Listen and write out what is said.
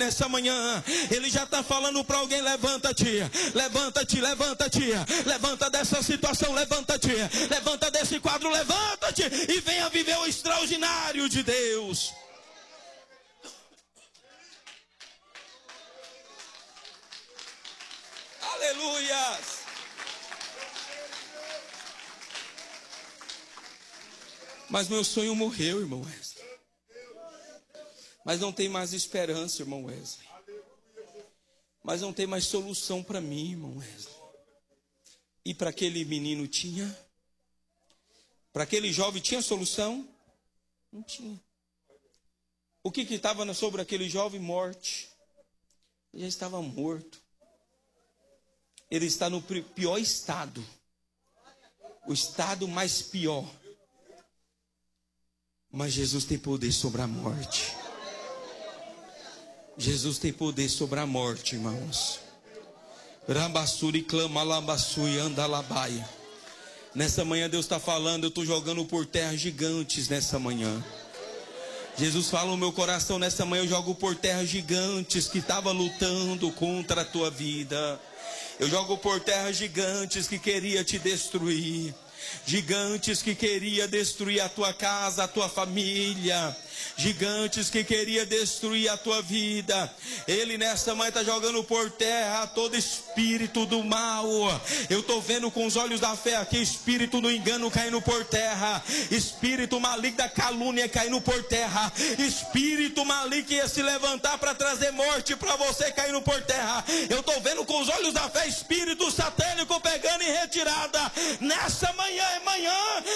nessa manhã. Ele já está falando para alguém: levanta-te, levanta-te, levanta-te, levanta dessa situação, levanta-te, levanta desse quadro, levanta-te e venha viver o extraordinário de Deus. Aleluias. Mas meu sonho morreu, irmão Wesley. Mas não tem mais esperança, irmão Wesley. Mas não tem mais solução para mim, irmão Wesley. E para aquele menino tinha? Para aquele jovem tinha solução? Não tinha. O que estava sobre aquele jovem? Morte. Ele já estava morto. Ele está no pior estado. O estado mais pior. Mas Jesus tem poder sobre a morte. Jesus tem poder sobre a morte, irmãos. Rabassuri clama labassui anda labaia. Nessa manhã Deus está falando: eu estou jogando por terra gigantes nessa manhã. Jesus fala no meu coração: nessa manhã eu jogo por terra gigantes que estavam lutando contra a tua vida. Eu jogo por terra gigantes que queria te destruir. Gigantes que queria destruir a tua casa, a tua família. Gigantes que queria destruir a tua vida. Ele nessa manhã está jogando por terra todo espírito do mal. Eu estou vendo com os olhos da fé aqui espírito do engano caindo por terra. Espírito maligno da calúnia caindo por terra. Espírito maligno que ia se levantar para trazer morte para você caindo por terra. Eu estou vendo com os olhos da fé espírito satânico pegando em retirada. Nessa manhã é manhã